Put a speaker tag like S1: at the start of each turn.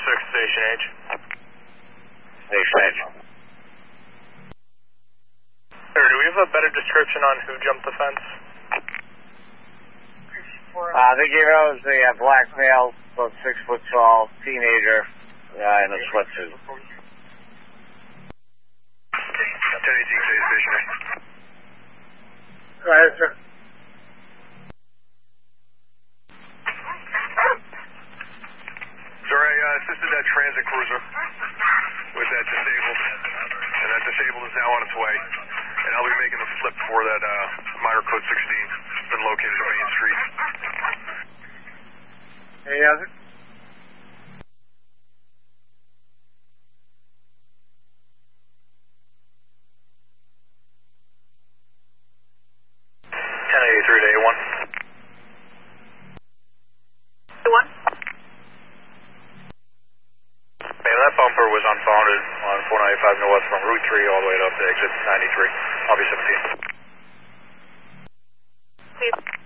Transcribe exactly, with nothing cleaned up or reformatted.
S1: six, station H.
S2: Station H.
S1: Sir, do we have a better description on who jumped the fence?
S2: Uh, they gave out as a uh, black male, about six foot tall, teenager, uh, in a sweatsuit.
S1: ten eighteen, K station A.
S2: Go ahead, sir.
S1: Sir, I uh, assisted that transit cruiser with that disabled, and that disabled is now on its way. And I'll be making a flip for that uh, minor code sixteen. It's been located on Main Street.
S2: Any other?
S1: ten eighty-three to A one.
S3: A one?
S1: Man, that bumper was unfounded on four ninety-five north from Route three all the way up to exit ninety-three. I'll be seventeen.
S3: Please.